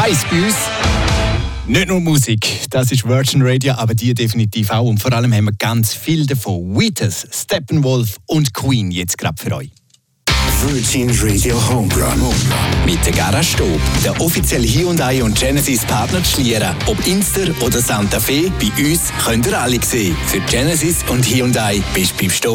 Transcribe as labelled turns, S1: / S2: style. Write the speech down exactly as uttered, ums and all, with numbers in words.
S1: heiß bei uns. Nicht nur Musik, das ist Virgin Radio, aber die definitiv auch. Und vor allem haben wir ganz viel davon. Wheatus, Steppenwolf und Queen jetzt gerade für euch.
S2: Virgin Radio Homerun.
S1: Mit der Garage Stob, der offizielle Hyundai und Genesis Partner zu Schlieren. Ob Inster oder Santa Fe, bei uns könnt ihr alle sehen. Für Genesis und Hyundai bist du beim Stob.